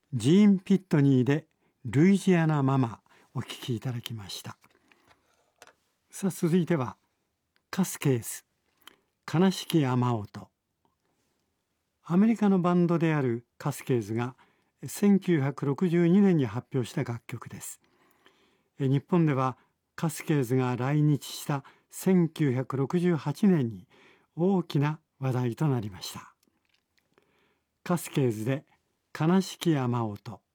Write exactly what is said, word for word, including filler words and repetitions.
ジーン・ピットニーでルイジアナ・ママお聴きいただきました。さあ続いてはカスケーズ悲しき雨音。アメリカのバンドであるカスケーズがせんきゅうひゃくろくじゅうにねんに発表した楽曲です。日本ではカスケーズが来日したせんきゅうひゃくろくじゅうはちねんに大きな話題となりました。カスケーズで悲しき雨音。